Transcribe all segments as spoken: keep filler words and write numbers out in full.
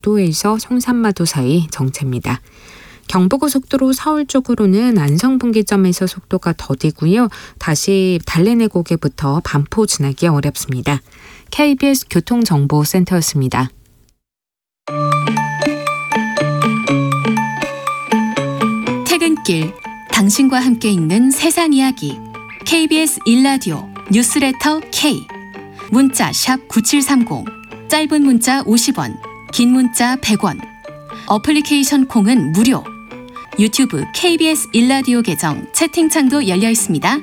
도에서 송산마도 사이 정체입니다. 경부고속도로 서울 쪽으로는 안성분기점에서 속도가 더디고요. 다시 달래내고개부터 반포 지나기 어렵습니다. 케이비에스 교통정보센터였습니다. 퇴근길, 당신과 함께 읽는 세상 이야기. 케이비에스 일 라디오 뉴스레터 K. 문자 샵 구칠삼공, 짧은 문자 오십 원, 긴 문자 백 원. 어플리케이션 콩은 무료. 유튜브 케이비에스 일 라디오 계정 채팅창도 열려 있습니다.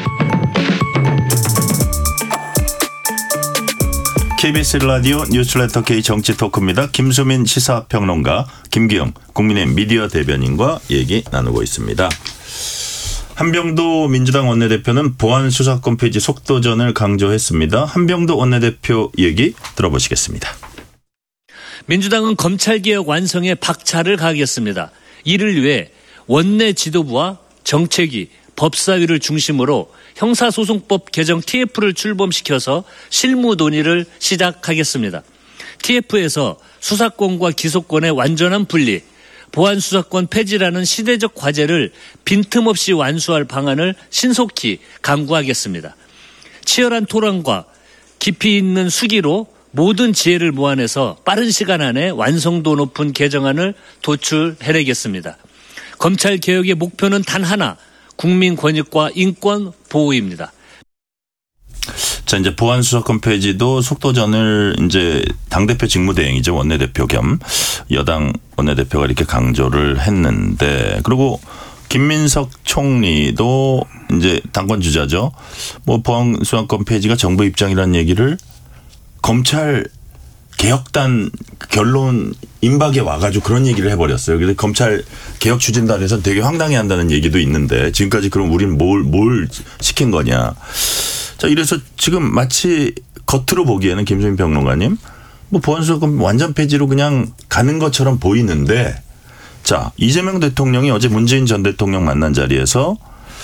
케이비에스 일 라디오 뉴스레터 K 정치 토크입니다. 김수민 시사평론가, 김기영 국민의힘 미디어 대변인과 얘기 나누고 있습니다. 한병도 민주당 원내대표는 보안 수사권 폐지 속도전을 강조했습니다. 한병도 원내대표 얘기 들어보시겠습니다. 민주당은 검찰개혁 완성에 박차를 가하겠습니다. 이를 위해 원내 지도부와 정책위, 법사위를 중심으로 형사소송법 개정 티에프를 출범시켜서 실무 논의를 시작하겠습니다. 티에프에서 수사권과 기소권의 완전한 분리, 보안수사권 폐지라는 시대적 과제를 빈틈없이 완수할 방안을 신속히 강구하겠습니다. 치열한 토론과 깊이 있는 수기로 모든 지혜를 모아내서 빠른 시간 안에 완성도 높은 개정안을 도출해내겠습니다. 검찰개혁의 목표는 단 하나, 국민 권익과 인권 보호입니다. 자, 이제 보안 수사권 폐지도 속도전을 이제 당대표 직무대행이죠. 원내대표 겸 여당 원내대표가 이렇게 강조를 했는데, 그리고 김민석 총리도 이제 당권 주자죠. 뭐 보안 수사권 폐지가 정부 입장이라는 얘기를 검찰 개혁단 결론 임박에 와가지고 그런 얘기를 해버렸어요. 그래서 검찰 개혁 추진단에서는 되게 황당해한다는 얘기도 있는데, 지금까지 그럼 우리는 뭘, 뭘 시킨 거냐. 자, 이래서 지금 마치 겉으로 보기에는 김수민 평론가님, 뭐 보안수사권 완전 폐지로 그냥 가는 것처럼 보이는데, 자, 이재명 대통령이 어제 문재인 전 대통령 만난 자리에서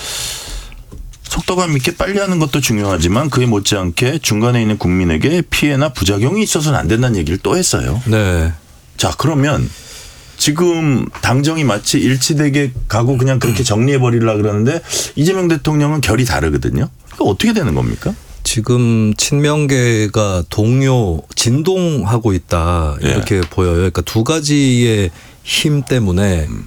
속도감 있게 빨리 하는 것도 중요하지만 그에 못지않게 중간에 있는 국민에게 피해나 부작용이 있어서는 안 된다는 얘기를 또 했어요. 네. 자, 그러면 지금 당정이 마치 일치되게 가고 그냥 그렇게 정리해버리려고 그러는데 이재명 대통령은 결이 다르거든요. 어떻게 되는 겁니까? 지금 친명계가 동요, 진동하고 있다 이렇게 예. 보여요. 그러니까 두 가지의 힘 때문에 음.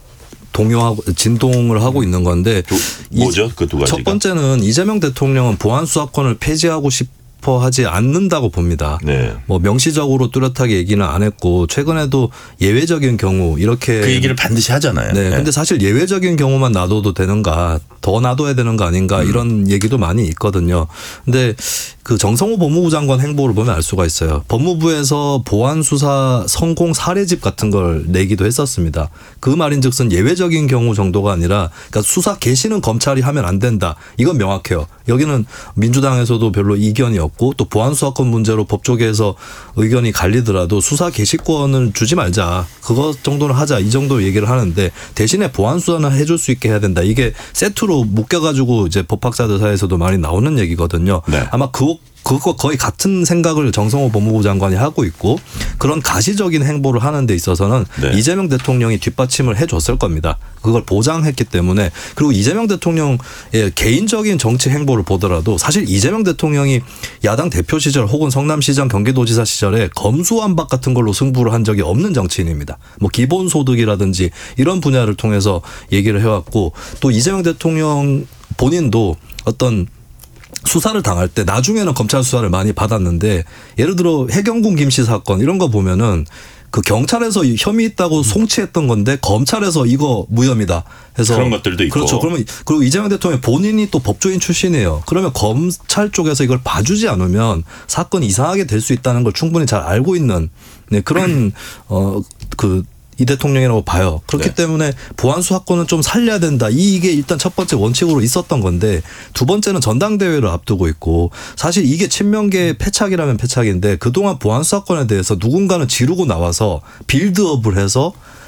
동요하고 진동을 하고 있는 건데, 두, 뭐죠? 그 두 가지가. 첫 번째는 이재명 대통령은 보안 수사권을 폐지하고 싶어 하지 않는다고 봅니다. 네. 뭐 명시적으로 뚜렷하게 얘기는 안 했고, 최근에도 예외적인 경우 이렇게 그 얘기를 반드시 하잖아요. 네. 네. 근데 사실 예외적인 경우만 놔둬도 되는가, 더 놔둬야 되는 거 아닌가, 음. 이런 얘기도 많이 있거든요. 근데 그 정성호 법무부 장관 행보를 보면 알 수가 있어요. 법무부에서 보안 수사 성공 사례집 같은 걸 내기도 했었습니다. 그 말인즉슨 예외적인 경우 정도가 아니라, 그러니까 수사 개시는 검찰이 하면 안 된다. 이건 명확해요. 여기는 민주당에서도 별로 이견이 없고, 또 보안 수사권 문제로 법조계에서 의견이 갈리더라도 수사 개시권을 주지 말자, 그것 정도는 하자, 이 정도 얘기를 하는데, 대신에 보안 수사는 해줄 수 있게 해야 된다. 이게 세트로 묶여가지고 이제 법학자들 사이에서도 많이 나오는 얘기거든요. 네. 아마 그 그거 거의 같은 생각을 정성호 법무부 장관이 하고 있고, 그런 가시적인 행보를 하는 데 있어서는 네. 이재명 대통령이 뒷받침을 해줬을 겁니다. 그걸 보장했기 때문에. 그리고 이재명 대통령의 개인적인 정치 행보를 보더라도 사실 이재명 대통령이 야당 대표 시절 혹은 성남시장 경기도지사 시절에 검수완박 같은 걸로 승부를 한 적이 없는 정치인입니다. 뭐 기본소득이라든지 이런 분야를 통해서 얘기를 해왔고, 또 이재명 대통령 본인도 어떤 수사를 당할 때 나중에는 검찰 수사를 많이 받았는데, 예를 들어 해경군 김씨 사건 이런 거 보면은 그 경찰에서 혐의 있다고 송치했던 건데 검찰에서 이거 무혐의다 해서 그런 것들도 있고. 그렇죠. 그러면 그리고 이재명 대통령 본인이 또 법조인 출신이에요. 그러면 검찰 쪽에서 이걸 봐주지 않으면 사건이 이상하게 될 수 있다는 걸 충분히 잘 알고 있는 네, 그런 어 그 이 대통령이라고 봐요. 그렇기 네. 때문에 보안 수사권은 좀 살려야 된다. 이게 일단 첫 번째 원칙으로 있었던 건데, 두 번째는 전당대회를 앞두고 있고, 사실 이게 친명계의 패착이라면 패착인데, 그동안 보안 수사권에 대해서 누군가는 지르고 나와서 빌드업을 해서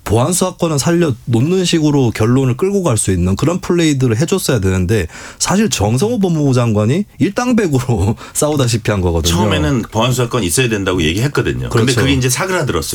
보안 수사권은 살려 놓는 식으로 결론을 끌고 갈 수 있는 그런 플레이들을 해줬어야 되는데 사실 정성호 법무부 장관이 일당백으로 싸우다시피 한 거거든요. 처음에는 보안 수사권 있어야 된다고 얘기했거든요. 그런데 그렇죠. 그게 이제 사그라들었어요.